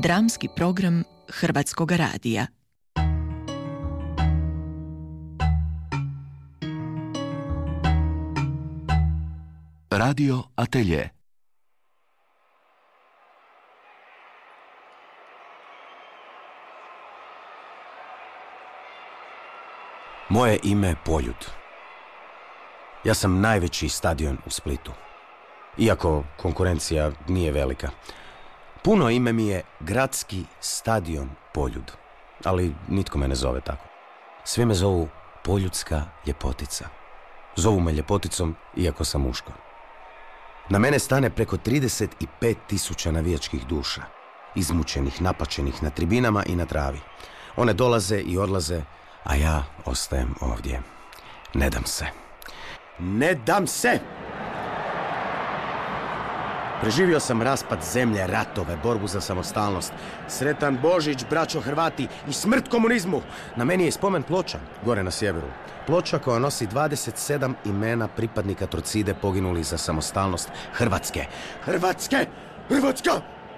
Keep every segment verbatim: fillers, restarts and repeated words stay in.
dramski program Hrvatskog radija. Radio Atelje. Moje ime je Poljud. Ja sam najveći stadion u Splitu. Iako konkurencija nije velika. Puno ime mi je Gradski stadion Poljud. Ali nitko me ne zove tako. Svi me zovu Poljudska ljepotica. Zovu me ljepoticom iako sam muško. Na mene stane preko trideset pet tisuća navijačkih duša. Izmučenih, napačenih na tribinama i na travi. One dolaze i odlaze, a ja ostajem ovdje. Ne dam se. Ne dam se! Preživio sam raspad zemlje, ratove, borbu za samostalnost. Sretan Božić, braćo Hrvati, i smrt komunizmu! Na meni je spomen ploča, gore na sjeveru. Ploča koja nosi dvadeset sedam imena pripadnika Torcide poginulih za samostalnost Hrvatske. Hrvatske! Hrvatska!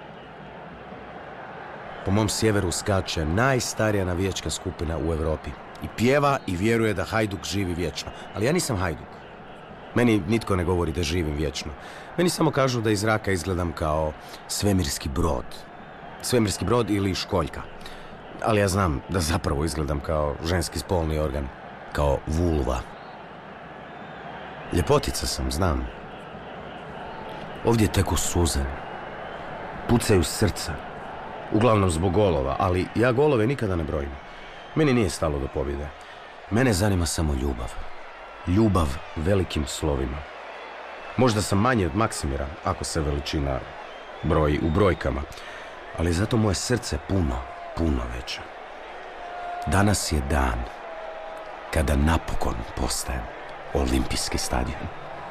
Po mom sjeveru skače najstarija navijačka skupina u Europi. I pjeva i vjeruje da Hajduk živi vječno. Ali ja nisam Hajduk. Meni nitko ne govori da živim vječno. Meni samo kažu da iz zraka izgledam kao svemirski brod. Svemirski brod ili školjka. Ali ja znam da zapravo izgledam kao ženski spolni organ. Kao vulva. Ljepotica sam, znam. Ovdje teku suze. Pucaju srca. Uglavnom zbog golova, ali ja golove nikada ne brojim. Meni nije stalo do pobjede. Mene zanima samo ljubav. Ljubav velikim slovima. Možda sam manji od Maksimira, ako se veličina broji u brojkama. Ali zato moje srce puno, puno veće. Danas je dan kada napokon postajem olimpijski stadion.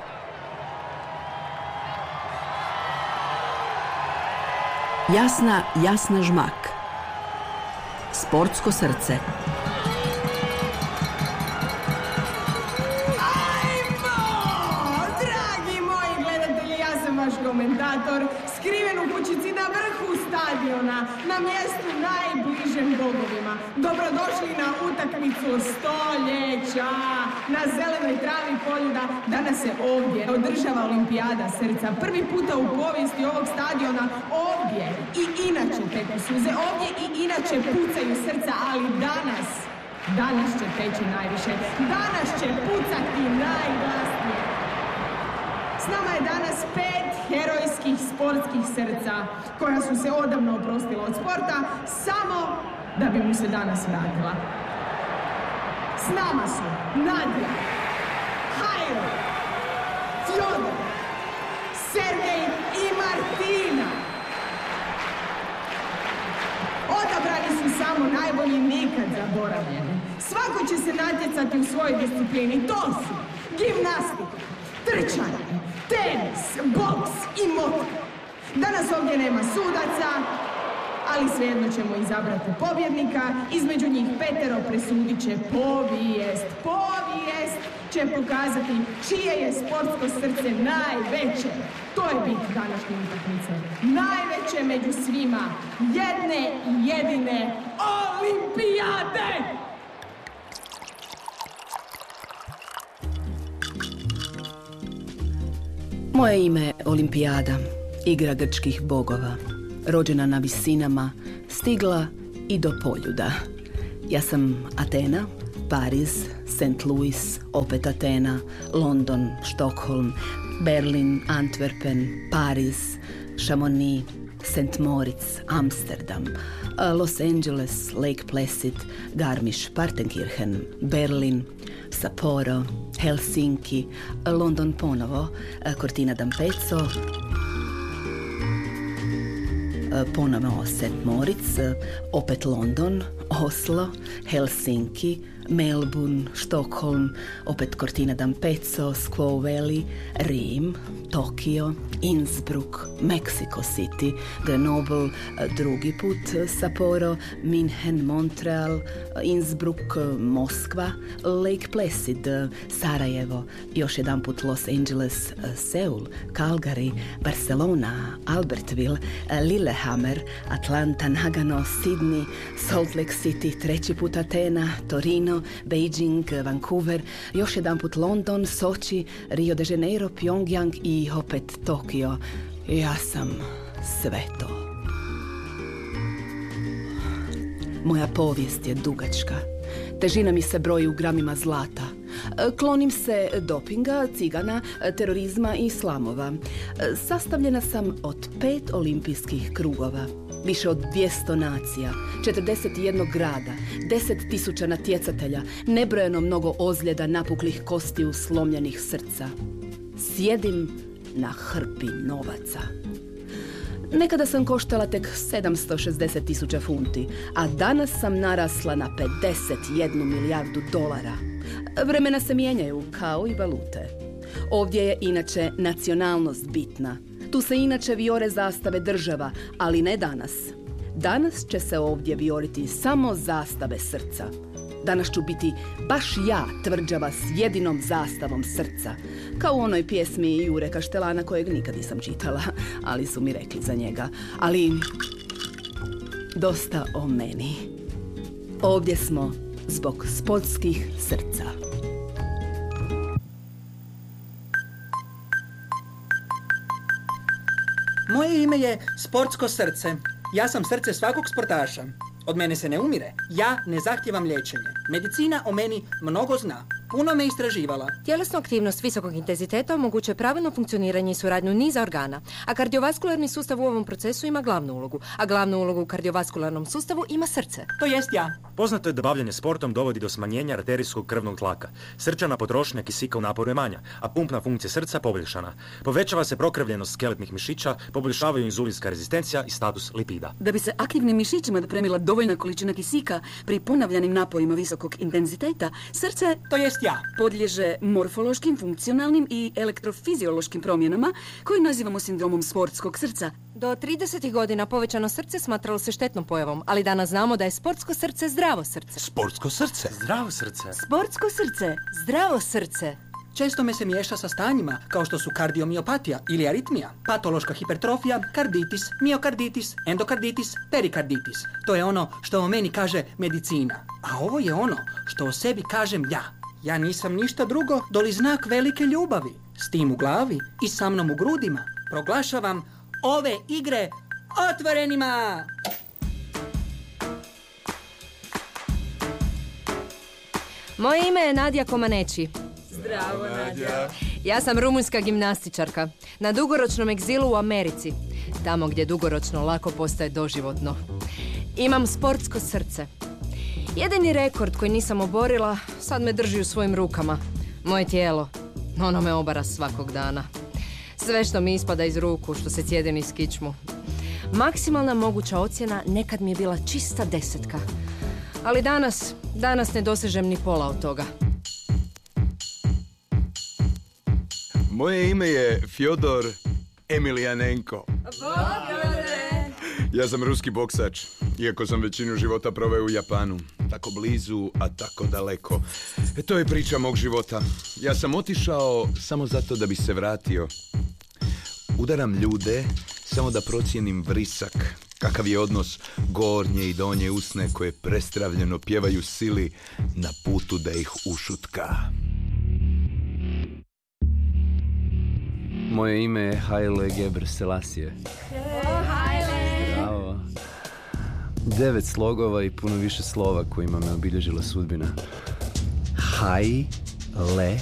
Jasna, Jasna Žmak. Sportsko srce. Komentator, skriven u kućici na vrhu stadiona, na mjestu najbližem bogovima. Dobrodošli na utakmicu stoljeća. Na zelenoj travi Poljuda danas se ovdje održava olimpijada srca. Prvi puta u povijesti ovog stadiona ovdje i inače teku suze, ovdje i inače pucaju srca, ali danas, danas će teći najviše. Danas će pucati najglasnije. S nama je danas pet herojskih sportskih srca koja su se odavno oprostila od sporta samo da bi mu se danas vratila. S nama su Nadja, Hajro, Fjodor, Sergej i Martina. Odabrani su samo najbolji, nikad zaboravljeni. Svako će se natjecati u svojoj disciplini. To su gimnastika, trčanje, tenis, boks i motor. Danas ovdje nema sudaca, ali svejedno ćemo izabrati pobjednika. Između njih petero presudit će povijest. Povijest će pokazati čije je sportsko srce najveće. To je bit današnje utakmice. Najveće među svima. Jedne i jedine olimpijade! Moje ime je Olimpijada, igra grčkih bogova. Rođena na visinama, stigla i do Poljuda. Ja sam Atena, Pariz, Saint Louis, opet Atena, London, Stockholm, Berlin, Antwerpen, Pariz, Chamonix, Saint Moritz, Amsterdam, Los Angeles, Lake Placid, Garmisch-Partenkirchen, Berlin, Sapporo, Helsinki, London ponovo, Cortina d'Ampezzo, ponovo Saint Moritz, opet London, Oslo, Helsinki, Melbourne, Štokholm, opet Cortina d'Ampezzo, Squaw Valley, Rim, Tokio, Innsbruck, Mexico City, Grenoble, drugi put Sapporo, München, Montreal, Innsbruck, Moskva, Lake Placid, Sarajevo, još jedan put Los Angeles, Seul, Calgary, Barcelona, Albertville, Lillehammer, Atlanta, Nagano, Sydney, Salt Lake City, treći put Atena, Torino, Beijing, Vancouver, još jedan put London, Sochi, Rio de Janeiro, Pyongyang i opet Tokio. Ja sam sve to. Moja povijest je dugačka. Težina mi se broji u gramima zlata. Klonim se dopinga, cigana, terorizma i islamova. Sastavljena sam od pet olimpijskih krugova. Više od dvjesto nacija, četrdeset jedan grada, deset tisuća natjecatelja, nebrojeno mnogo ozljeda, napuklih kostiju, slomljenih srca. Sjedim na hrpi novaca. Nekada sam koštala tek sedamsto šezdeset tisuća funti, a danas sam narasla na pedeset jednu milijardu dolara. Vremena se mijenjaju, kao i valute. Ovdje je inače nacionalnost bitna. Tu se inače vijore zastave država, ali ne danas. Danas će se ovdje vijoriti samo zastave srca. Danas ću biti baš ja tvrđava s jedinom zastavom srca. Kao u onoj pjesmi Jure Kaštelana kojeg nikad nisam čitala, ali su mi rekli za njega. Ali dosta o meni. Ovdje smo zbog sportskih srca. Moje ime je Sportsko srce. Ja sam srce svakog sportaša. Od mene se ne umire. Ja ne zahtijevam liječenje. Medicina o meni mnogo zna. Puno me istraživala. Tjelesna aktivnost visokog intenziteta omogućuje pravilno funkcioniranje i suradnju niza organa, a kardiovaskularni sustav u ovom procesu ima glavnu ulogu, a glavnu ulogu u kardiovaskularnom sustavu ima srce. To jest ja. Poznato je da bavljenje sportom dovodi do smanjenja arterijskog krvnog tlaka. Srčana potrošnja kisika u naporu je manja, a pumpna funkcija srca poboljšana. Povećava se prokrvljenost skeletnih mišića, poboljšavaju inzulinska rezistencija i status lipida. Da bi se aktivnim mišićima dopremila dovoljna količina kisika pri ponavljanim naporima visokog intenziteta, srce, to jest ja, podliježe morfološkim, funkcionalnim i elektrofiziološkim promjenama koje nazivamo sindromom sportskog srca. Do tridesetih godina povećano srce smatralo se štetnom pojavom, ali danas znamo da je sportsko srce zdravo srce. Sportsko srce? Zdravo srce. Sportsko srce. Zdravo srce. Često me se miješa sa stanjima, kao što su kardiomiopatija ili aritmija, patološka hipertrofija, karditis, miokarditis, endokarditis, perikarditis. To je ono što o meni kaže medicina. A ovo je ono što o sebi kažem ja. Ja nisam ništa drugo doli znak velike ljubavi. S tim u glavi i sa mnom u grudima proglašavam ove igre otvorenima! Moje ime je Nadija Komaneći. Zdravo, Nadja. Ja sam rumunjska gimnastičarka na dugoročnom egzilu u Americi, tamo gdje dugoročno lako postaje doživotno. Imam sportsko srce. Jedini rekord koji nisam oborila sad me drži u svojim rukama. Moje tijelo, ono me obara svakog dana. Sve što mi ispada iz ruku, što se cijede niz kičmu. Maksimalna moguća ocjena nekad mi je bila čista desetka. Ali danas, danas ne dosežem ni pola od toga. Moje ime je Fjodor Emelianenko. Ja sam ruski boksač, iako sam većinu života proveo u Japanu. Tako blizu, a tako daleko. E, to je priča mog života. Ja sam otišao samo zato da bi se vratio. Udaram ljude samo da procijenim vrisak. Kakav je odnos gornje i donje usne koje prestravljeno pjevaju sili na putu da ih ušutka. Moje ime je Haile Gebrselassie. Bravo. Devet slogova i puno više slova kojima me obilježila sudbina. Haile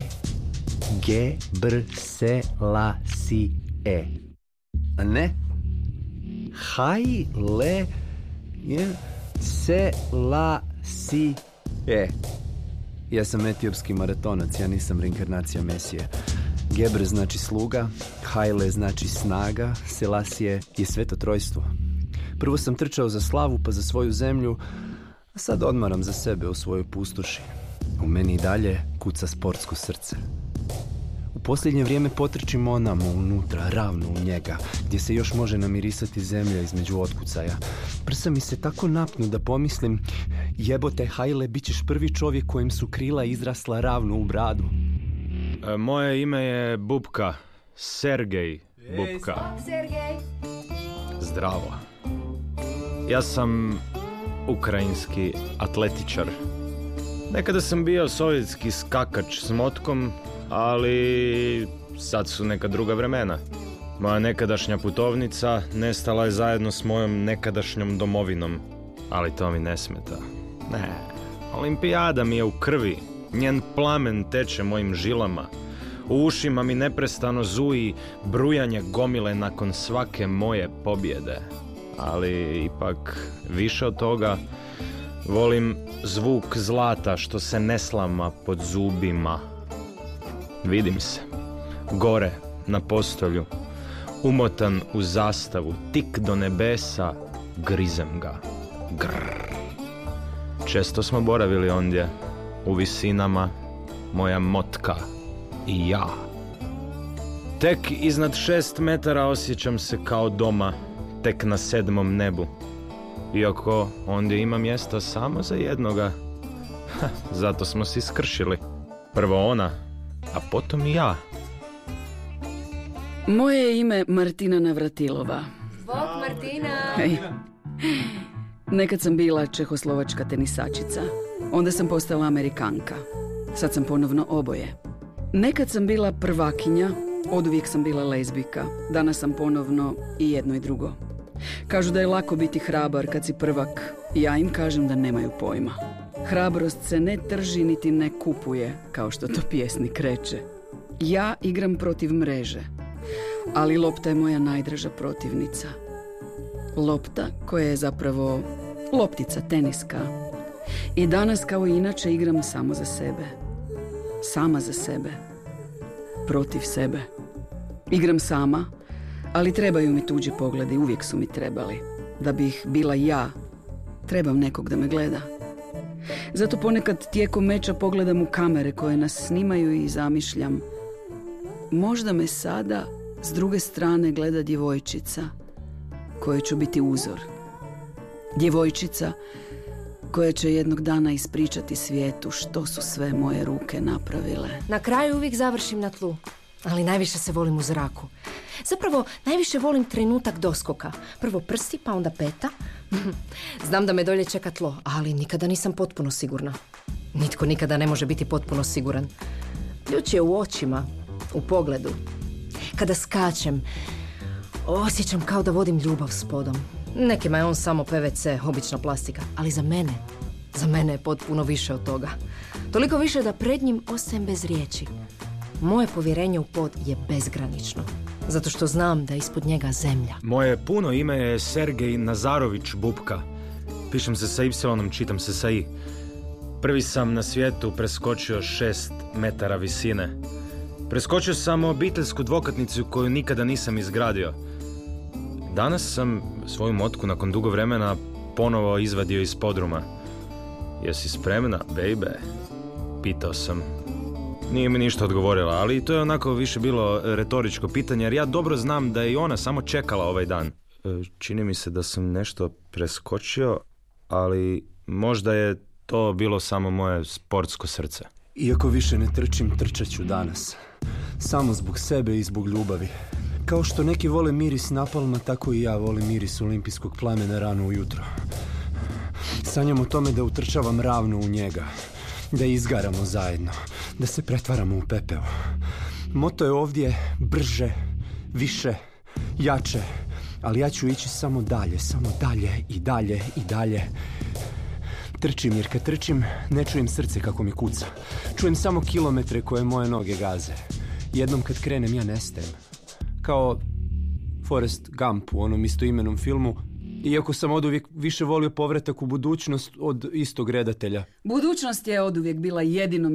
Gebrselassie. A ne? Haile Gebrselassie. Ja sam etiopski maratonac, ja nisam reinkarnacija Mesije. Gebre znači sluga, Haile znači snaga, Selassie je sveto trojstvo. Prvo sam trčao za slavu pa za svoju zemlju, a sad odmaram za sebe u svojoj pustoši. U meni i dalje kuca sportsko srce. U posljednje vrijeme potrčim onamo unutra, ravno u njega, gdje se još može namirisati zemlja između otkucaja. Prsa mi se tako napnu da pomislim, jebote Hajle, bit ćeš prvi čovjek kojem su krila izrasla ravno u bradu. E, moje ime je Bubka. Sergej Bubka. Sergej. Zdravo. Ja sam ukrajinski atletičar. Nekada sam bio sovjetski skakač s motkom, ali sad su neka druga vremena. Moja nekadašnja putovnica nestala je zajedno s mojom nekadašnjom domovinom, ali to mi ne smeta. Ne, olimpijada mi je u krvi, njen plamen teče mojim žilama. U ušima mi neprestano zuji brujanje gomile nakon svake moje pobjede. Ali ipak više od toga volim zvuk zlata što se ne slama pod zubima. Vidim se, gore na postolju, umotan u zastavu, tik do nebesa, grizem ga. Grrr. Često smo boravili ondje, u visinama, moja motka i ja. Tek iznad šest metara osjećam se kao doma, tek na sedmom nebu. Iako ondje ima mjesta samo za jednoga. Ha, zato smo se iskršili. Prvo ona, a potom i ja. Moje je ime Martina Navratilova. Bog Martina! Hej. Nekad sam bila čehoslovačka tenisačica. Onda sam postala Amerikanka. Sad sam ponovno oboje. Nekad sam bila prvakinja, oduvijek sam bila lezbijka. Danas sam ponovno i jedno i drugo. Kažu da je lako biti hrabar kad si prvak. Ja im kažem da nemaju pojma. Hrabrost se ne trži niti ne kupuje, kao što to pjesnik reče. Ja igram protiv mreže, ali lopta je moja najdraža protivnica. Lopta koja je zapravo loptica teniska. I danas kao i inače igram samo za sebe. Sama za sebe. Protiv sebe. Igram sama, ali trebaju mi tuđi pogledi, uvijek su mi trebali. Da bih bila ja, trebam nekog da me gleda. Zato ponekad tijekom meča pogledam u kamere koje nas snimaju i zamišljam. Možda me sada s druge strane gleda djevojčica kojoj ću biti uzor. Djevojčica koja će jednog dana ispričati svijetu što su sve moje ruke napravile. Na kraju uvijek završim na tlu, ali najviše se volim u zraku. Zapravo, najviše volim trenutak doskoka. Prvo prsti, pa onda peta. Znam da me dolje čeka tlo, ali nikada nisam potpuno sigurna. Nitko nikada ne može biti potpuno siguran. Ključ je u očima, u pogledu. Kada skačem, osjećam kao da vodim ljubav s podom. Nekima je on samo P V C, obična plastika, ali za mene, za mene je potpuno više od toga. Toliko više da pred njim ostajem bez riječi. Moje povjerenje u pod je bezgranično, zato što znam da je ispod njega zemlja. Moje puno ime je Sergej Nazarović Bubka. Pišem se sa Y, čitam se sa I. Prvi sam na svijetu preskočio šest metara visine. Preskočio sam obiteljsku dvokatnicu koju nikada nisam izgradio. Danas sam svoju motku nakon dugo vremena ponovo izvadio iz podruma. Jesi spremna, baby? Pitao sam. Nije mi ništa odgovorila, ali to je onako više bilo retoričko pitanje, jer ja dobro znam da je i ona samo čekala ovaj dan. Čini mi se da sam nešto preskočio, ali možda je to bilo samo moje sportsko srce. Iako više ne trčim, trčat ću danas. Samo zbog sebe i zbog ljubavi. Kao što neki vole miris napalma, tako i ja volim miris olimpijskog plamena rano ujutro. Sanjam o tome da utrčavam ravno u njega. Da izgaramo zajedno. Da se pretvaramo u pepeo. Moto je ovdje brže, više, jače. Ali ja ću ići samo dalje, samo dalje i dalje i dalje. Trčim, jer kad trčim ne čujem srce kako mi kuca. Čujem samo kilometre koje moje noge gaze. Jednom kad krenem ja nestajem. Kao Forrest Gump u onom istoimenom filmu. Iako sam oduvijek više volio povratak u budućnost od istog redatelja. Budućnost je oduvijek bila jedino